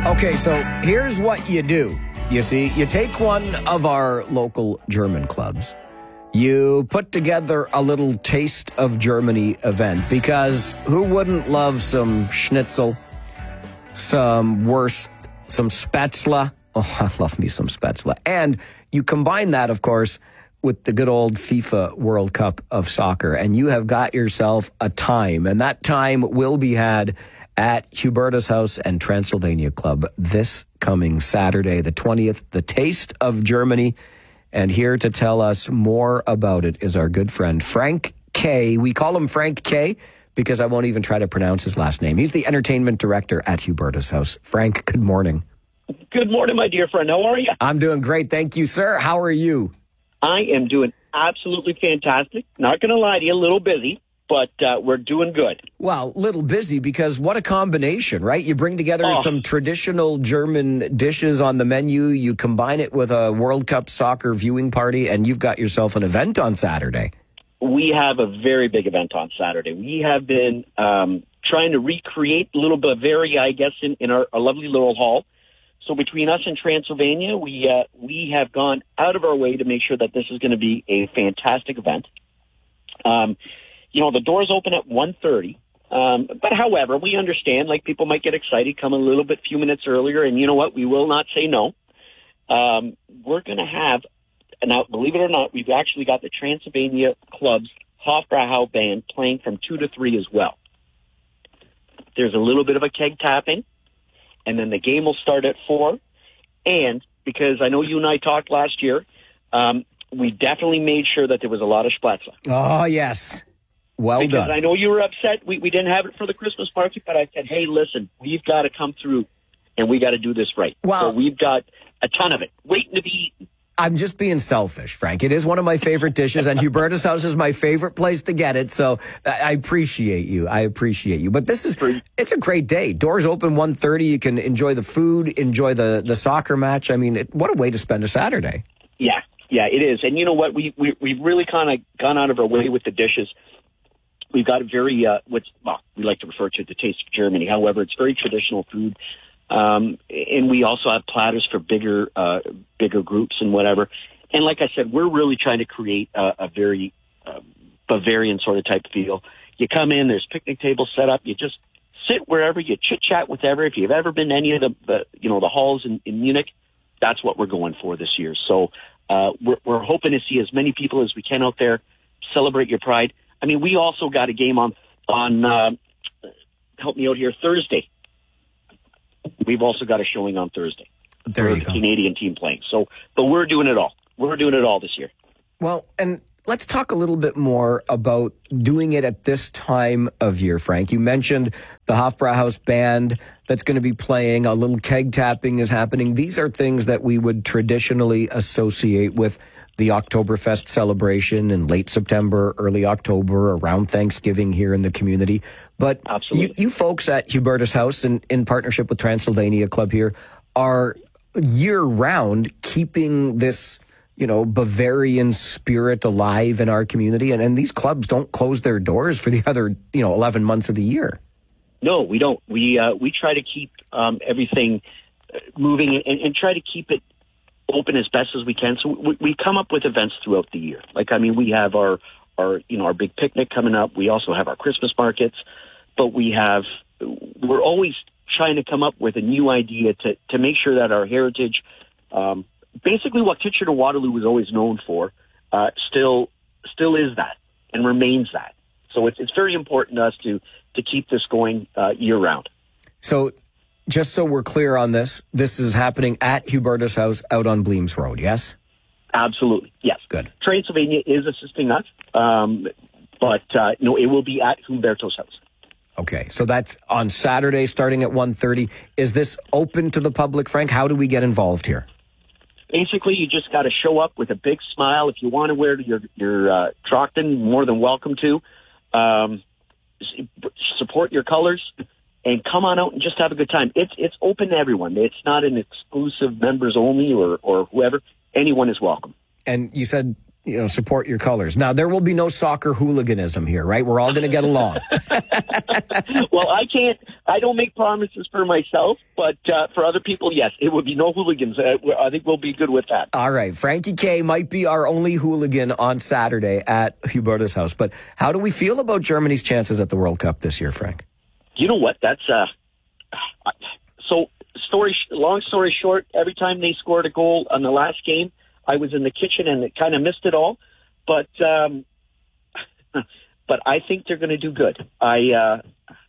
Okay, so here's what you do. You see, you take one of our local German clubs. You put together a little Taste of Germany event, because who wouldn't love some schnitzel, some wurst, some spätzle? Oh, I love me some spätzle. And you combine that, of course, with the good old FIFA World Cup of soccer, and you have got yourself a time. And that time will be had at Hubertus House and Transylvania Club this coming Saturday, the 20th, the Taste of Germany. And here to tell us more about it is our good friend, Frank K. We call him Frank K because I won't even try to pronounce his last name. He's the entertainment director at Hubertus House. Frank, good morning. Good morning, my dear friend. How are you? I'm doing great. Thank you, sir. How are you? I am doing absolutely fantastic. Not going to lie to you, a little busy, but we're doing good. Well, little busy because what a combination, right? You bring together some traditional German dishes on the menu, you combine it with a World Cup soccer viewing party, and you've got yourself an event on Saturday. We have a very big event on Saturday. We have been trying to recreate a little Bavaria, I guess, in our lovely little hall. So between us and Transylvania, we have gone out of our way to make sure that this is going to be a fantastic event. The doors open at 1:30. But however, we understand, like, people might get excited, come a little bit, few minutes earlier, and you know what? We will not say no. We're going to have, now, believe it or not, we've actually got the Transylvania Club's Hofbrauhaus band playing from 2 to 3 as well. There's a little bit of a keg tapping, and then the game will start at 4. And because I know you and I talked last year, we definitely made sure that there was a lot of spätzle. Oh, yes. Well because done. Because I know you were upset. We didn't have it for the Christmas party, but I said, hey, listen, we've got to come through, and we got to do this right. Well, so we've got a ton of it waiting to be eaten. I'm just being selfish, Frank. It is one of my favorite dishes, and Hubertus House is my favorite place to get it, so I appreciate you. But it's a great day. Doors open 1:30. You can enjoy the food, enjoy the soccer match. I mean, what a way to spend a Saturday. Yeah, it is. And you know what? We've really kind of gone out of our way with the dishes. We've got a very, we like to refer to the Taste of Germany. However, it's very traditional food. And we also have platters for bigger groups and whatever. And like I said, we're really trying to create a very Bavarian sort of type feel. You come in, there's picnic tables set up. You just sit wherever, you chit-chat with everyone. If you've ever been to any of the halls in Munich, that's what we're going for this year. So we're hoping to see as many people as we can out there, celebrate your pride. I mean, we also got a game on help me out here, Thursday. We've also got a showing on Thursday. There you the go. Canadian team playing. So, but we're doing it all. We're doing it all this year. Well, and let's talk a little bit more about doing it at this time of year, Frank. You mentioned the Hofbrauhaus band that's going to be playing. A little keg tapping is happening. These are things that we would traditionally associate with the Oktoberfest celebration in late September, early October, around Thanksgiving here in the community. But you folks at Hubertus House, in partnership with Transylvania Club here, are year-round keeping this, Bavarian spirit alive in our community. And these clubs don't close their doors for the other, 11 months of the year. No, we don't. We try to keep everything moving and try to keep it open as best as we can. So we come up with events throughout the year. We have our big picnic coming up. We also have our Christmas markets, but we're always trying to come up with a new idea to make sure that our heritage, basically what Kitchener-Waterloo was always known for, still is that and remains that. So it's very important to us to keep this going year round. So just so we're clear on this is happening at Hubertus House out on Bleems Road, yes? Absolutely, yes. Good. Transylvania is assisting us, but it will be at Hubertus House. Okay, so that's on Saturday starting at 1:30. Is this open to the public, Frank? How do we get involved here? Basically, you just got to show up with a big smile. If you want to wear your Trachten, more than welcome to. Support your colors. And come on out and just have a good time. It's open to everyone. It's not an exclusive members only or whoever. Anyone is welcome. And you said, support your colors. Now, there will be no soccer hooliganism here, right? We're all going to get along. Well, I don't make promises for myself, but for other people, yes, it would be no hooligans. I think we'll be good with that. All right. Frankie K might be our only hooligan on Saturday at Huberta's house. But how do we feel about Germany's chances at the World Cup this year, Frank? You know what? That's long story short, every time they scored a goal on the last game, I was in the kitchen and kind of missed it all. But I think they're going to do good. I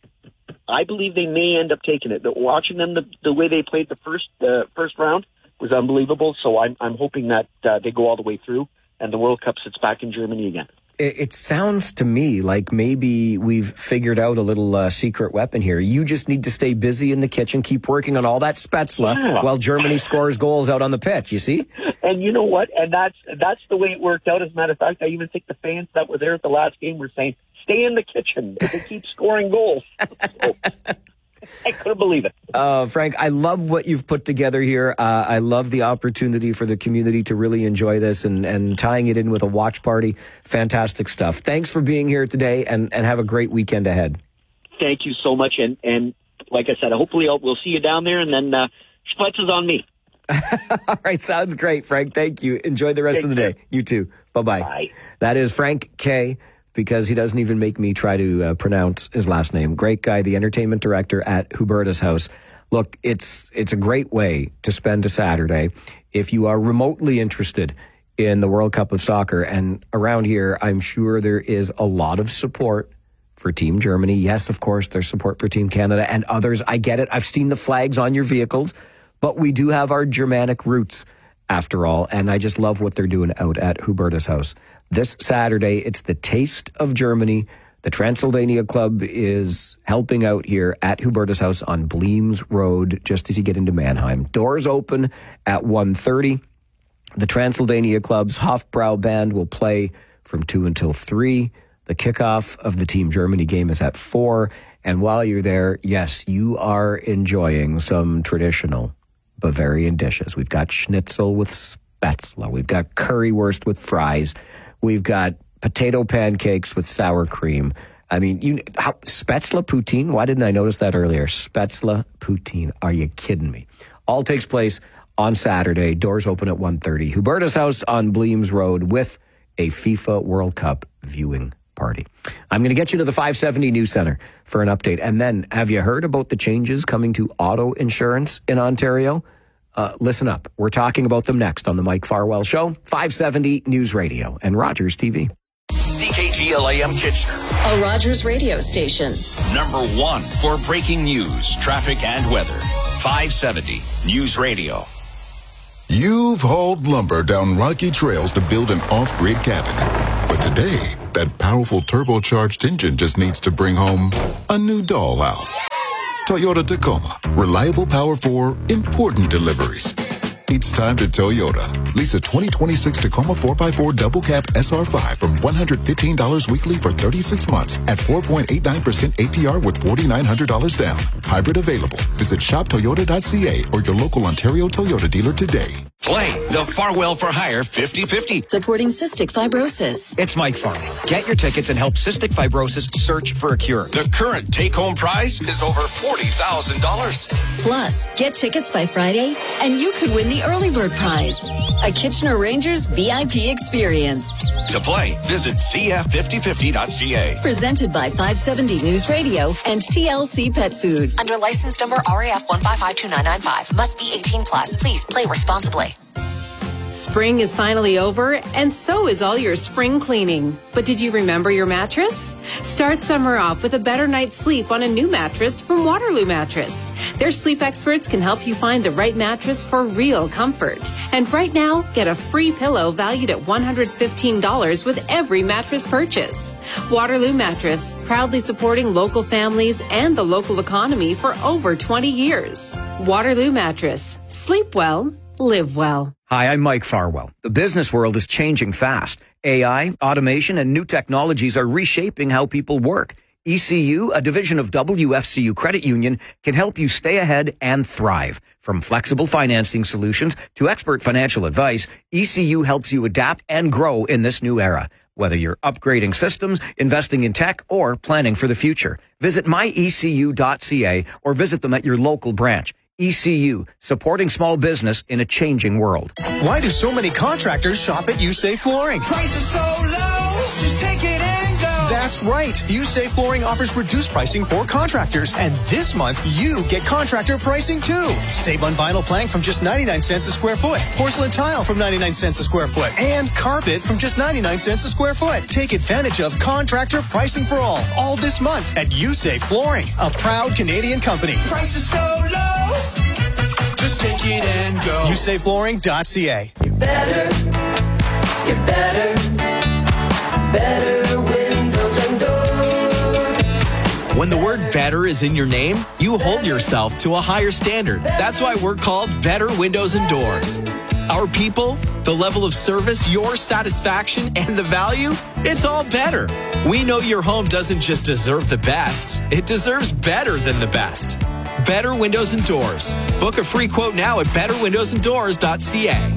believe they may end up taking it. Watching them, the way they played the first round was unbelievable. So I'm hoping that they go all the way through and the World Cup sits back in Germany again. It sounds to me like maybe we've figured out a little secret weapon here. You just need to stay busy in the kitchen, keep working on all that Spätzle while Germany scores goals out on the pitch, you see? And you know what? And that's the way it worked out. As a matter of fact, I even think the fans that were there at the last game were saying, stay in the kitchen if they keep scoring goals. So, I couldn't believe it. Frank, I love what you've put together here. I love the opportunity for the community to really enjoy this and tying it in with a watch party. Fantastic stuff. Thanks for being here today and have a great weekend ahead. Thank you so much. And like I said, hopefully we'll see you down there and then Spletz is on me. All right. Sounds great, Frank. Thank you. Enjoy the rest of the day. You too. Bye-bye. Bye. That is Frank K., because he doesn't even make me try to pronounce his last name. Great guy, the entertainment director at Huberta's house. Look, it's a great way to spend a Saturday if you are remotely interested in the World Cup of Soccer. And around here, I'm sure there is a lot of support for Team Germany. Yes, of course, there's support for Team Canada and others. I get it. I've seen the flags on your vehicles, but we do have our Germanic roots after all. And I just love what they're doing out at Huberta's house. This Saturday, it's the Taste of Germany. The Transylvania Club is helping out here at Huberta's house on Bleems Road, just as you get into Mannheim. Doors open at 1:30. The Transylvania Club's Hofbrau Band will play from 2 until 3. The kickoff of the Team Germany game is at 4. And while you're there, yes, you are enjoying some traditional Bavarian dishes. We've got schnitzel with Spätzle. We've got currywurst with fries. We've got potato pancakes with sour cream. I mean, Spätzle poutine? Why didn't I notice that earlier? Spätzle poutine. Are you kidding me? All takes place on Saturday. Doors open at 1:30. Huberta's house on Bleems Road with a FIFA World Cup viewing party. I'm going to get you to the 570 News Center for an update. And then, have you heard about the changes coming to auto insurance in Ontario? Listen up. We're talking about them next on the Mike Farwell Show, 570 News Radio and Rogers TV. CKGL-AM Kitchener, a Rogers radio station. Number 1 for breaking news, traffic, and weather. 570 News Radio. You've hauled lumber down rocky trails to build an off-grid cabin. But today, that powerful turbocharged engine just needs to bring home a new dollhouse. Toyota Tacoma. Reliable power for important deliveries. It's time to Toyota. Lease a 2026 Tacoma 4x4 double cab SR5 from $115 weekly for 36 months at 4.89% APR with $4,900 down. Hybrid available. Visit shoptoyota.ca or your local Ontario Toyota dealer today. Play the Farwell for Hire 50-50. Supporting cystic fibrosis. It's Mike Farwell. Get your tickets and help cystic fibrosis search for a cure. The current take-home prize is over $40,000. Plus, get tickets by Friday, and you could win the early bird prize. A Kitchener Rangers VIP experience. To play, visit cf5050.ca. Presented by 570 News Radio and TLC Pet Food. Under license number RAF 1552995. Must be 18 plus. Please play responsibly. Spring is finally over, and so is all your spring cleaning. But did you remember your mattress? Start summer off with a better night's sleep on a new mattress from Waterloo Mattress. Their sleep experts can help you find the right mattress for real comfort. And right now, get a free pillow valued at $115 with every mattress purchase. Waterloo Mattress, proudly supporting local families and the local economy for over 20 years. Waterloo Mattress. Sleep well, live well. Hi, I'm Mike Farwell. The business world is changing fast. AI, automation, and new technologies are reshaping how people work. ECU, a division of WFCU Credit Union, can help you stay ahead and thrive. From flexible financing solutions to expert financial advice, ECU helps you adapt and grow in this new era. Whether you're upgrading systems, investing in tech, or planning for the future, visit myecu.ca or visit them at your local branch. ECU, supporting small business in a changing world. Why do so many contractors shop at USAFE Flooring? Prices so low, just take it and go. That's right. USAFE Flooring offers reduced pricing for contractors. And this month, you get contractor pricing too. Save on vinyl plank from just 99 cents a square foot, porcelain tile from 99 cents a square foot, and carpet from just 99 cents a square foot. Take advantage of contractor pricing for all this month at USAFE Flooring, a proud Canadian company. Prices so low, just take it and go. USAFEflooring.ca. You're better, better windows and doors. When the word better is in your name, you hold yourself to a higher standard. That's why we're called Better Windows and Doors. Our people, the level of service, your satisfaction, and the value, it's all better. We know your home doesn't just deserve the best, it deserves better than the best. Better Windows and Doors. Book a free quote now at betterwindowsanddoors.ca.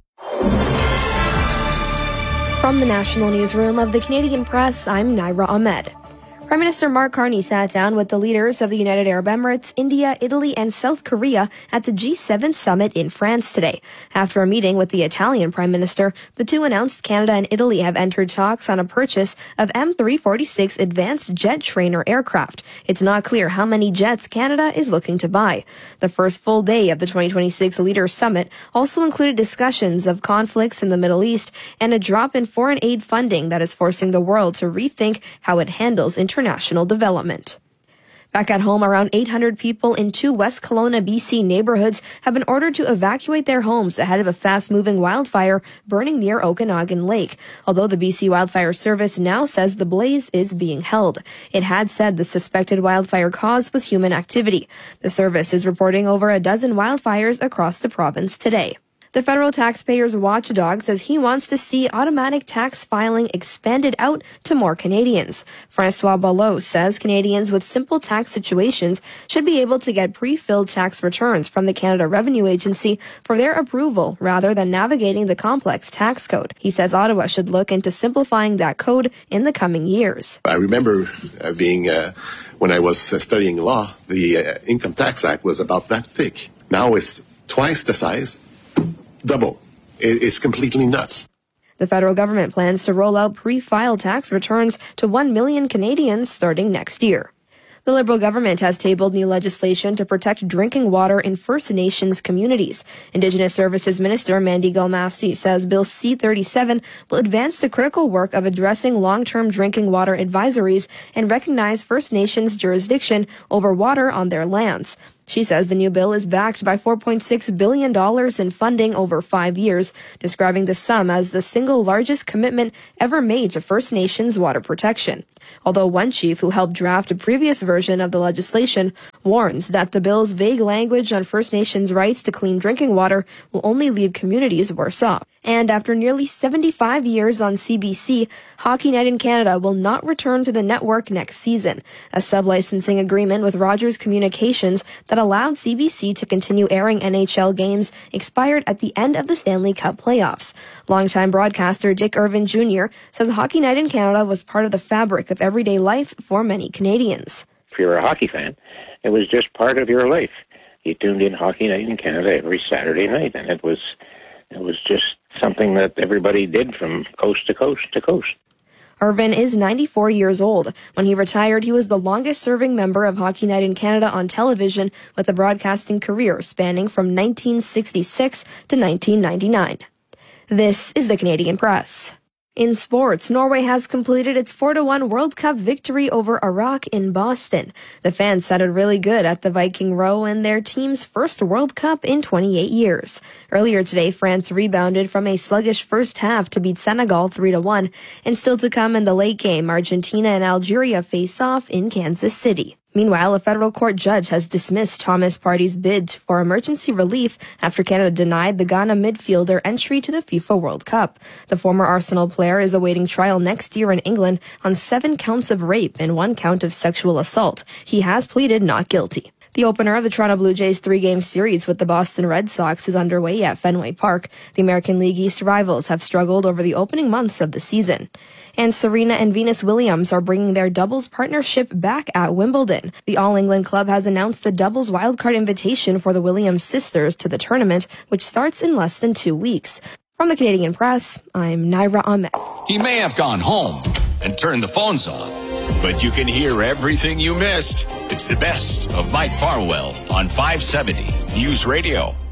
From the National Newsroom of the Canadian Press, I'm Naira Ahmed. Prime Minister Mark Carney sat down with the leaders of the United Arab Emirates, India, Italy, and South Korea at the G7 summit in France today. After a meeting with the Italian Prime Minister, the two announced Canada and Italy have entered talks on a purchase of M346 advanced jet trainer aircraft. It's not clear how many jets Canada is looking to buy. The first full day of the 2026 Leaders Summit also included discussions of conflicts in the Middle East and a drop in foreign aid funding that is forcing the world to rethink how it handles international development. Back at home, around 800 people in two West Kelowna, BC neighborhoods have been ordered to evacuate their homes ahead of a fast-moving wildfire burning near Okanagan Lake. Although the BC Wildfire Service now says the blaze is being held. It had said the suspected wildfire cause was human activity. The service is reporting over a dozen wildfires across the province today. The federal taxpayers watchdog says he wants to see automatic tax filing expanded out to more Canadians. Francois Ballot says Canadians with simple tax situations should be able to get pre-filled tax returns from the Canada Revenue Agency for their approval rather than navigating the complex tax code. He says Ottawa should look into simplifying that code in the coming years. I remember when I was studying law, the Income Tax Act was about that thick. Now it's twice the size. Double. It's completely nuts. The federal government plans to roll out pre-filed tax returns to 1 million Canadians starting next year. The Liberal government has tabled new legislation to protect drinking water in First Nations communities. Indigenous Services Minister Mandy Galmasti says Bill C-37 will advance the critical work of addressing long-term drinking water advisories and recognize First Nations jurisdiction over water on their lands. She says the new bill is backed by $4.6 billion in funding over 5 years, describing the sum as the single largest commitment ever made to First Nations water protection. Although one chief who helped draft a previous version of the legislation warns that the bill's vague language on First Nations rights to clean drinking water will only leave communities worse off. And after nearly 75 years on CBC, Hockey Night in Canada will not return to the network next season. A sub-licensing agreement with Rogers Communications that allowed CBC to continue airing NHL games expired at the end of the Stanley Cup playoffs. Longtime broadcaster Dick Irvin Jr. says Hockey Night in Canada was part of the fabric of everyday life for many Canadians. If you're a hockey fan, it was just part of your life. You tuned in Hockey Night in Canada every Saturday night, and it was just something that everybody did from coast to coast to coast. Irvin is 94 years old. When he retired, he was the longest-serving member of Hockey Night in Canada on television, with a broadcasting career spanning from 1966 to 1999. This is the Canadian Press. In sports, Norway has completed its 4-1 World Cup victory over Iraq in Boston. The fans sounded really good at the Viking Row in their team's first World Cup in 28 years. Earlier today, France rebounded from a sluggish first half to beat Senegal 3-1. And still to come in the late game, Argentina and Algeria face off in Kansas City. Meanwhile, a federal court judge has dismissed Thomas Partey's bid for emergency relief after Canada denied the Ghana midfielder entry to the FIFA World Cup. The former Arsenal player is awaiting trial next year in England on 7 counts of rape and 1 count of sexual assault. He has pleaded not guilty. The opener of the Toronto Blue Jays 3-game series with the Boston Red Sox is underway at Fenway Park. The American League East rivals have struggled over the opening months of the season. And Serena and Venus Williams are bringing their doubles partnership back at Wimbledon. The All England Club has announced the doubles wildcard invitation for the Williams sisters to the tournament, which starts in less than 2 weeks. From the Canadian Press, I'm Naira Ahmed. He may have gone home and turned the phones off, but you can hear everything you missed. It's the best of Mike Farwell on 570 News Radio.